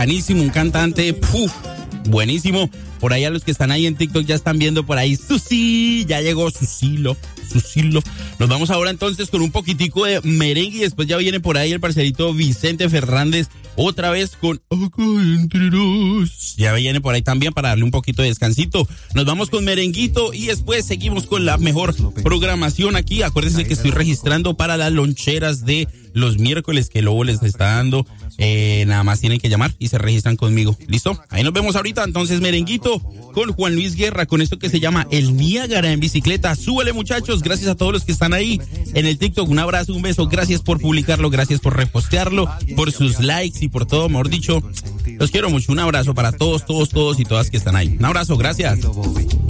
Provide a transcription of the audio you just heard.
bacanísimo, un cantante, buenísimo. Por ahí a los que están ahí en TikTok ya están viendo por ahí, Susi, ya llegó Susilo. Nos vamos ahora entonces con un poquitico de merengue y después ya viene por ahí el parcerito Vicente Fernández otra vez con Acá entre nos. Ya viene por ahí también para darle un poquito de descansito. Nos vamos con merenguito y después seguimos con la mejor programación aquí. Acuérdense que estoy registrando para las loncheras de los miércoles que Lobo les está dando. Nada más tienen que llamar y se registran conmigo. ¿Listo? Ahí nos vemos ahorita. Entonces, merenguito con Juan Luis Guerra, con esto que se llama El Niágara en bicicleta. Súbele, muchachos. Gracias a todos los que están ahí en el TikTok. Un abrazo, un beso. Gracias por publicarlo, gracias por repostearlo, por sus likes y por todo, mejor dicho. Los quiero mucho. Un abrazo para todos y todas que están ahí. Un abrazo, gracias.